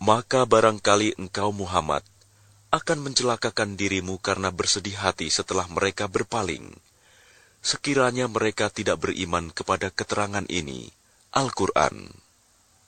maka barangkali engkau Muhammad akan mencelakakan dirimu karena bersedih hati setelah mereka berpaling. Sekiranya mereka tidak beriman kepada keterangan ini, Al-Quran.